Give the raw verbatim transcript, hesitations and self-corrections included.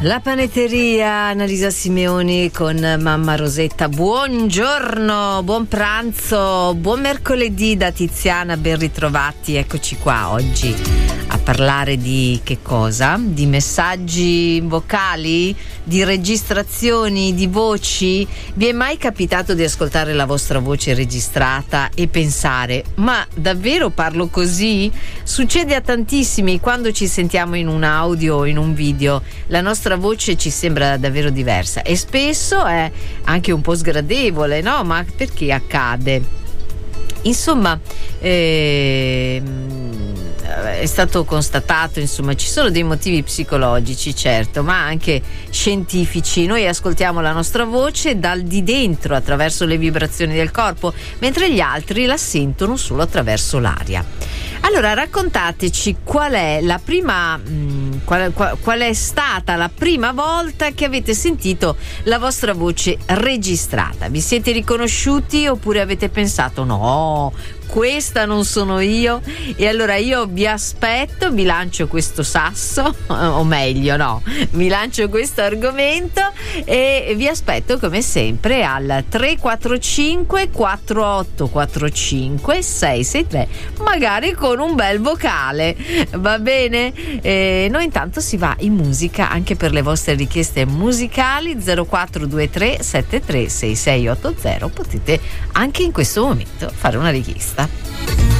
La panetteria, Annalisa Simeoni con mamma Rosetta. Buongiorno, buon pranzo, buon mercoledì da Tiziana, ben ritrovati. Eccoci qua oggi a parlare di che cosa? Di messaggi vocali, di registrazioni di voci. Vi è mai capitato di ascoltare la vostra voce registrata e pensare: ma davvero parlo così? Succede a tantissimi quando ci sentiamo in un audio o in un video. La nostra voce ci sembra davvero diversa e spesso è anche un po' sgradevole, no? Ma perché accade? Insomma, ehm, è stato constatato, insomma, ci sono dei motivi psicologici, certo, ma anche scientifici. Noi ascoltiamo la nostra voce dal di dentro attraverso le vibrazioni del corpo, mentre gli altri la sentono solo attraverso l'aria. Allora, raccontateci qual è la prima mh, qual, qual, qual è stata la prima volta che avete sentito la vostra voce registrata. Vi siete riconosciuti oppure avete pensato: no, questa non sono io? E allora io vi aspetto, vi lancio questo sasso, o meglio no, vi lancio questo argomento e vi aspetto come sempre al tre quattro cinque quattro otto quattro cinque sei sei tre, magari con un bel vocale, va bene? E noi intanto si va in musica anche per le vostre richieste musicali. Zero quattro due tre sette tre sei sei otto zero, potete anche in questo momento fare una richiesta.